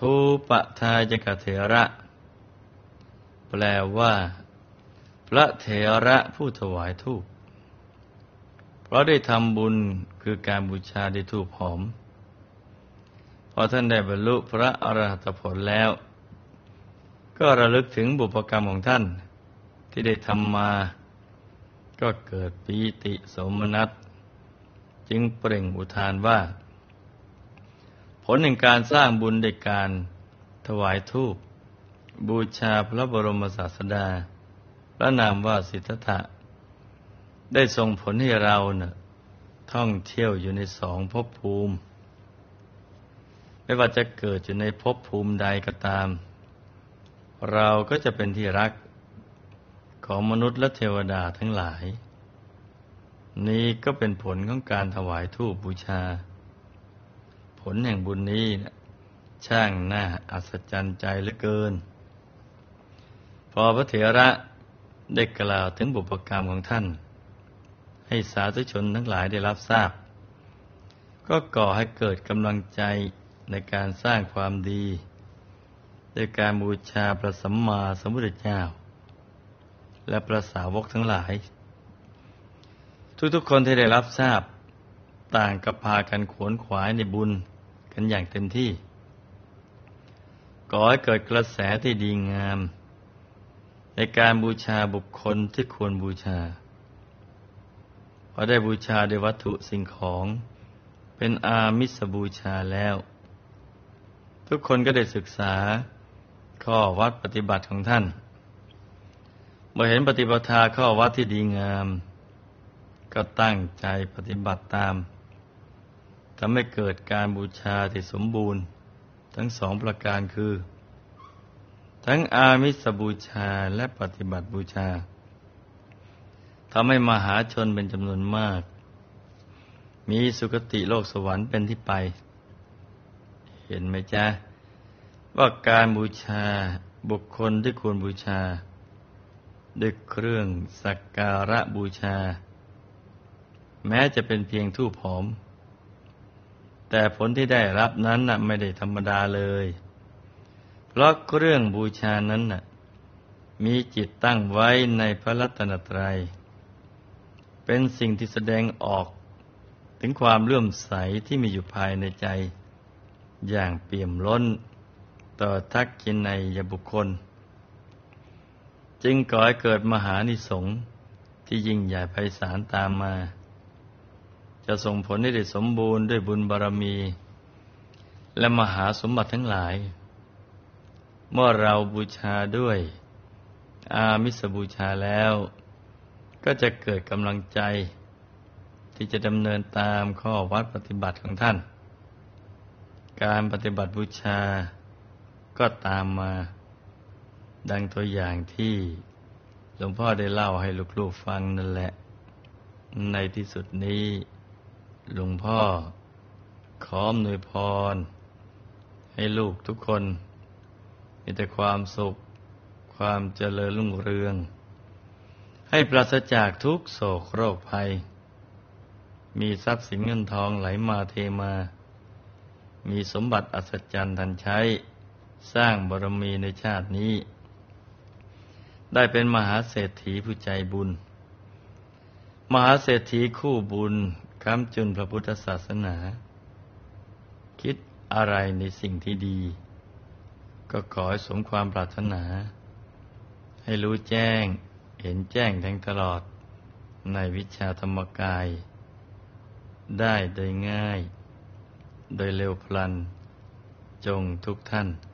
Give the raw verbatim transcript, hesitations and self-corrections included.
ทูปทายกเถระแปลว่าพระเถระผู้ถวายธูปเพราะได้ทำบุญคือการบูชาด้วยธูปหอมพอท่านได้บรรลุพระอรหัตผลแล้วก็ระลึกถึงบุพกรรมของท่านที่ได้ทำมาก็เกิดปีติโสมนัสจึงเปล่งอุทานว่าผลแห่งการสร้างบุญด้วยการถวายธูปบูชาพระบรมศาสดาพระนามว่าสิทธัตถะได้ส่งผลให้เราน่ะท่องเที่ยวอยู่ในสองภพภูมิไม่ว่าจะเกิดอยู่ในภพภูมิใดก็ตามเราก็จะเป็นที่รักของมนุษย์และเทวดาทั้งหลายนี้ก็เป็นผลของการถวายธูปบูชาผลแห่งบุญนี้นะช่างน่าอัศจรรย์ใจเหลือเกินพอพระเถระได้กล่าวถึงบุพกรรมของท่านให้สาธุชนทั้งหลายได้รับทราบก็ก่อให้เกิดกำลังใจในการสร้างความดีด้วยการบูชาพระสัมมาสัมพุทธเจ้าและพระสาวกทั้งหลายทุกๆคนที่ได้รับทราบต่างก็พากันขวนขวายในบุญกันอย่างเต็มที่ก่อให้เกิดกระแสที่ดีงามในการบูชาบุคคลที่ควรบูชาพอได้บูชาด้วยวัตถุสิ่งของเป็นอามิสบูชาแล้วทุกคนก็ได้ศึกษาข้อวัดปฏิบัติของท่านเมื่อเห็นปฏิปทาข้อวัดที่ดีงามก็ตั้งใจปฏิบัติตามทำให้เกิดการบูชาที่สมบูรณ์ทั้งสองประการคือทั้งอามิสบูชาและปฏิบัติบูชาทำให้มหาชนเป็นจำนวนมากมีสุคติโลกสวรรค์เป็นที่ไปเห็นไหมจ๊ะว่าการบูชาบุคคลที่ควรบูชาด้วยเครื่องสักการะบูชาแม้จะเป็นเพียงธูปหอมแต่ผลที่ได้รับนั้นน่ะไม่ได้ธรรมดาเลยเพราะเครื่องบูชานั้นน่ะมีจิตตั้งไว้ในพระรัตนตรัยเป็นสิ่งที่แสดงออกถึงความเลื่อมใสที่มีอยู่ภายในใจอย่างเปี่ยมล้นต่อทักขินัยบุคคลจึงก่อให้เกิดมหานิสงส์ที่ยิ่งใหญ่ไพศาลตามมาจะส่งผลให้ได้สมบูรณ์ด้วยบุญบารมีและมหาสมบัติทั้งหลายเมื่อเราบูชาด้วยอามิสบูชาแล้วก็จะเกิดกำลังใจที่จะดำเนินตามข้อวัดปฏิบัติของท่านการปฏิบัติบูชาก็ตามมาดังตัวอย่างที่หลวงพ่อได้เล่าให้ลูกๆฟังนั่นแหละในที่สุดนี้หลวงพ่อขออำนวยพรให้ลูกทุกคนมีแต่ความสุขความเจริญรุ่งเรืองให้ปราศจากทุกโศกโรคภัยมีทรัพย์สินเงินทองไหลมาเทมามีสมบัติอัศจรรย์ทันใช้สร้างบารมีในชาตินี้ได้เป็นมหาเศรษฐีผู้ใจบุญมหาเศรษฐีคู่บุญค้ำจุนพระพุทธศาสนาคิดอะไรในสิ่งที่ดีก็ขอให้สมความปรารถนาให้รู้แจ้งเห็นแจ้งแทงตลอดในวิชาธรรมกายได้โดยง่ายโดยเร็วพลันจงทุกท่าน